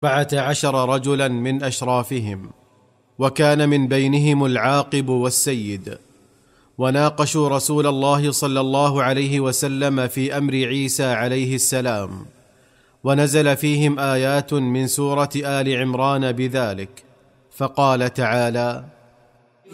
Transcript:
14 رجلا من أشرافهم، وكان من بينهم العاقب والسيد، وناقشوا رسول الله صلى الله عليه وسلم في أمر عيسى عليه السلام، ونزل فيهم آيات من سورة آل عمران بذلك، فقال تعالى: